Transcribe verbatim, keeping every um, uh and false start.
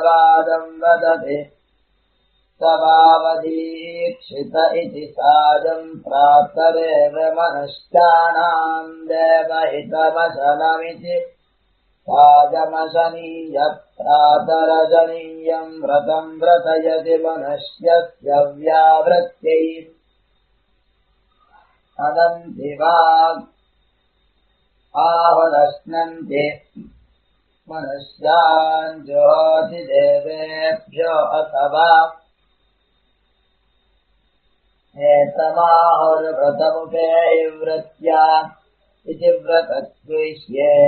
वादम् वदति सभावदीक्षित इति साजम् प्रातरेव मनुष्याणाम् देवहितमशनमिति साजमशनीय प्रातरजनीयम् व्रतम् व्रतयति मनुष्यस्य व्यावृत्यै अदन्ति वाग् आहुरश्नन्ति मनुष्यान् ज्योतिदेवेभ्यो अथवा एतमाहुर्व्रतमुपे वृत्या इति व्रतद्विष्ये